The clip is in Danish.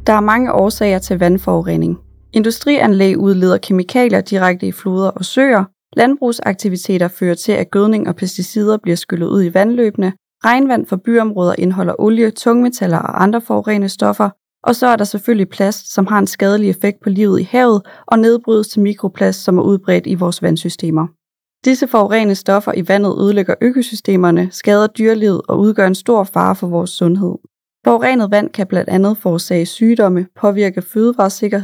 Der er mange årsager til vandforurening. Industrianlæg udleder kemikalier direkte i floder og søer. Landbrugsaktiviteter fører til, at gødning og pesticider bliver skyllet ud i vandløbene. Regnvand fra byområder indeholder olie, tungmetaller og andre forurenende stoffer. Og så er der selvfølgelig plast, som har en skadelig effekt på livet i havet og nedbrydes til mikroplast, som er udbredt i vores vandsystemer. Disse forurenende stoffer i vandet ødelægger økosystemerne, skader dyrelivet og udgør en stor fare for vores sundhed. Forurenet vand kan blandt andet forårsage sygdomme, påvirke fødevaresikkerhed